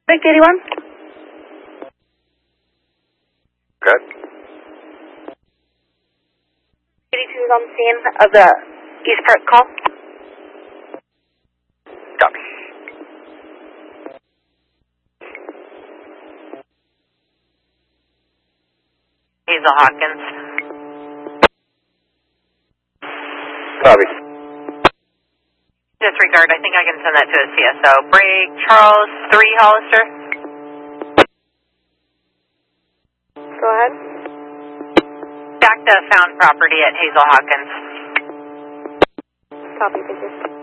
Big 81. Good. 82 is on the scene of the East Park call. Copy. Hazel Hawkins. Copy. Disregard, I think I can send that to a CSO. Break, Charles, 3 Hollister. Go ahead. Back to found property at Hazel Hawkins. Copy, thank you.